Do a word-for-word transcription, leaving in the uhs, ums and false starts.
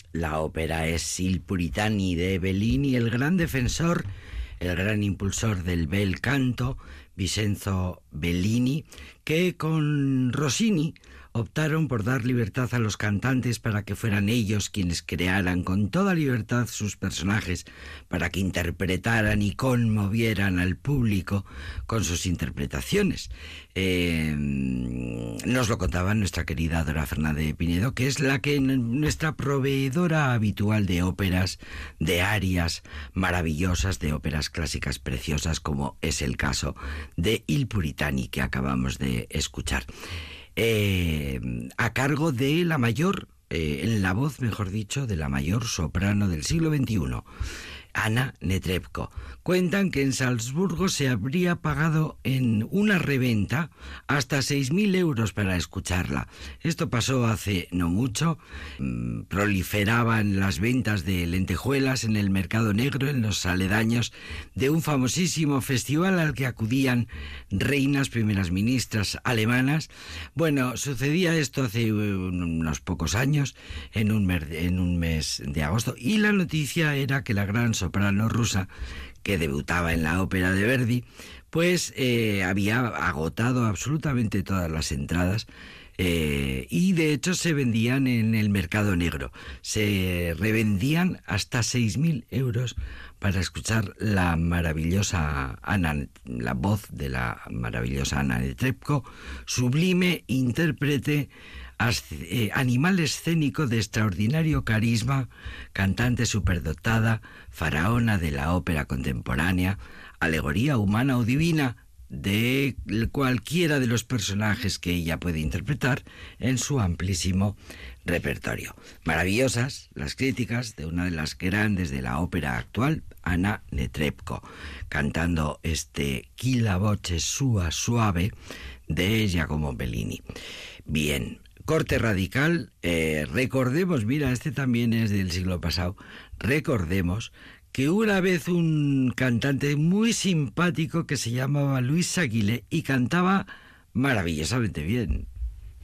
La ópera es Il Puritani de Bellini, el gran defensor, el gran impulsor del bel canto, Vincenzo Bellini, que con Rossini optaron por dar libertad a los cantantes para que fueran ellos quienes crearan con toda libertad sus personajes, para que interpretaran y conmovieran al público con sus interpretaciones. Eh, nos lo contaba nuestra querida Dora Fernández de Pinedo, que es la que nuestra proveedora habitual de óperas, de arias maravillosas, de óperas clásicas preciosas, como es el caso de Il Puritani que acabamos de escuchar. Eh, a cargo de la mayor, eh, en la voz, mejor dicho, de la mayor soprano del siglo veintiuno, Anna Netrebko. Cuentan que en Salzburgo se habría pagado en una reventa hasta seis mil euros para escucharla. Esto pasó hace no mucho. Mm, proliferaban las ventas de lentejuelas en el mercado negro, en los aledaños de un famosísimo festival al que acudían reinas, primeras ministras alemanas. Bueno, sucedía esto hace unos pocos años, en un, mer- en un mes de agosto, y la noticia era que la gran soprano rusa, que debutaba en la ópera de Verdi, pues eh, había agotado absolutamente todas las entradas, eh, y de hecho se vendían en el mercado negro. Se revendían hasta seis mil euros para escuchar la maravillosa Anna, la voz de la maravillosa Anna Netrebko, sublime intérprete, animal escénico de extraordinario carisma, cantante superdotada, faraona de la ópera contemporánea, alegoría humana o divina de cualquiera de los personajes que ella puede interpretar en su amplísimo repertorio. Maravillosas las críticas de una de las grandes de la ópera actual, Anna Netrebko, cantando este Chi la voce sua suave de Giacomo Bellini. Bien, corte radical, eh, recordemos, mira, este también es del siglo pasado, recordemos que una vez un cantante muy simpático que se llamaba Luis Aguilé y cantaba maravillosamente bien.